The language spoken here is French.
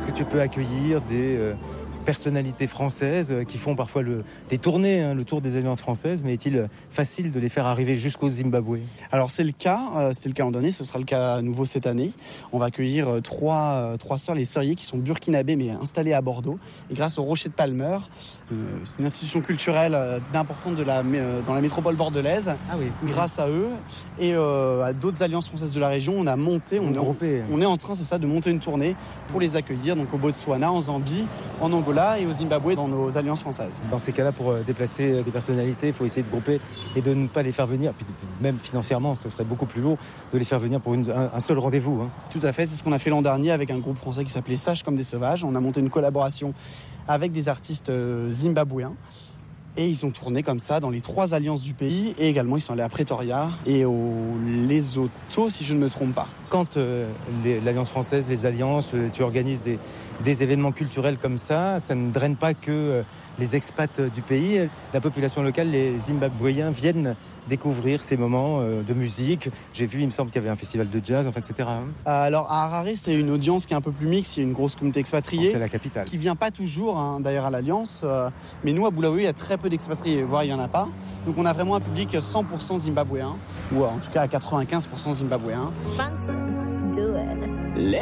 Est-ce que tu peux accueillir des personnalités françaises qui font parfois des tournées, le tour des alliances françaises, mais est-il facile de les faire arriver jusqu'au Zimbabwe ? Alors c'est le cas, c'était le cas l'an dernier, ce sera le cas à nouveau cette année. On va accueillir trois sœurs, les sœuriers qui sont burkinabés mais installées à Bordeaux. Et grâce au Rocher de Palmer, c'est une institution culturelle d'importante dans la métropole bordelaise. Ah oui. Grâce à eux et à d'autres alliances françaises de la région, on a monté, on est en train, c'est ça, de monter une tournée pour les accueillir, donc au Botswana, en Zambie, en Angola et au Zimbabwe dans nos alliances françaises. Dans ces cas-là, pour déplacer des personnalités, il faut essayer de grouper et de ne pas les faire venir. Puis même financièrement, ce serait beaucoup plus lourd de les faire venir pour un seul rendez-vous. Tout à fait, c'est ce qu'on a fait l'an dernier avec un groupe français qui s'appelait Sages comme des sauvages. On a monté une collaboration avec des artistes zimbabwéens. Et ils ont tourné comme ça dans les 3 alliances du pays. Et également, ils sont allés à Pretoria et au Lesotho, si je ne me trompe pas. Quand l'Alliance française, les alliances, tu organises des événements culturels comme ça ne draine pas que les expats du pays. La population locale, les Zimbabwéens, viennent découvrir ces moments de musique. J'ai vu, il me semble qu'il y avait un festival de jazz, etc. Alors à Harare, c'est une audience qui est un peu plus mixte. Il y a une grosse communauté expatriée. C'est la capitale. Qui vient pas toujours, d'ailleurs, à l'Alliance. Mais nous, à Bulawayo, il y a très peu d'expatriés, voire il n'y en a pas. Donc on a vraiment un public 100% zimbabwéen, ou en tout cas à 95% zimbabwéen. Fancy, do it.